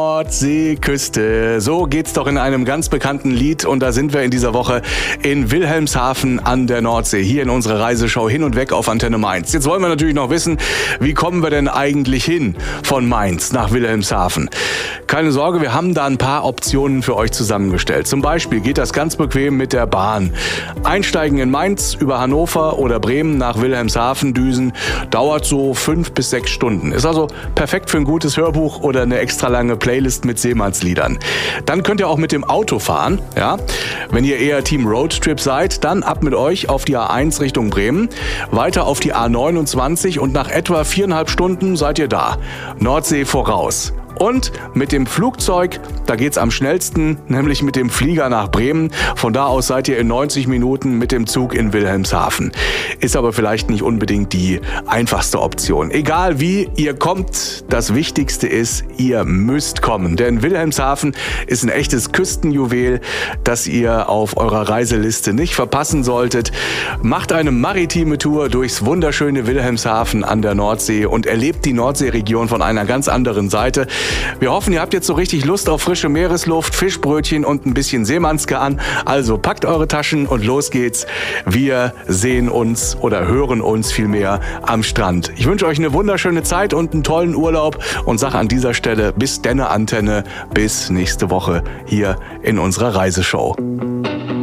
Nordseeküste. So geht's doch in einem ganz bekannten Lied und da sind wir in dieser Woche in Wilhelmshaven an der Nordsee, hier in unserer Reiseshow Hin und Weg auf Antenne Mainz. Jetzt wollen wir natürlich noch wissen, wie kommen wir denn eigentlich hin von Mainz nach Wilhelmshaven? Keine Sorge, wir haben da ein paar Optionen für euch zusammengestellt. Zum Beispiel geht das ganz bequem mit der Bahn. Einsteigen in Mainz, über Hannover oder Bremen nach Wilhelmshaven düsen, dauert so 5 bis 6 Stunden. Ist also perfekt für ein gutes Hörbuch oder eine extra lange Playlist mit Seemannsliedern. Dann könnt ihr auch mit dem Auto fahren. Ja? Wenn ihr eher Team Roadtrip seid, dann ab mit euch auf die A1 Richtung Bremen, weiter auf die A29 und nach etwa 4,5 Stunden seid ihr da. Nordsee voraus. Und mit dem Flugzeug, da geht's am schnellsten, nämlich mit dem Flieger nach Bremen. Von da aus seid ihr in 90 Minuten mit dem Zug in Wilhelmshaven. Ist aber vielleicht nicht unbedingt die einfachste Option. Egal wie ihr kommt, das Wichtigste ist, ihr müsst kommen. Denn Wilhelmshaven ist ein echtes Küstenjuwel, das ihr auf eurer Reiseliste nicht verpassen solltet. Macht eine maritime Tour durchs wunderschöne Wilhelmshaven an der Nordsee und erlebt die Nordseeregion von einer ganz anderen Seite. Wir hoffen, ihr habt jetzt so richtig Lust auf frische Meeresluft, Fischbrötchen und ein bisschen Seemanske an. Also packt eure Taschen und los geht's. Wir sehen uns oder hören uns vielmehr am Strand. Ich wünsche euch eine wunderschöne Zeit und einen tollen Urlaub und sage an dieser Stelle bis denne Antenne, bis nächste Woche hier in unserer Reiseshow.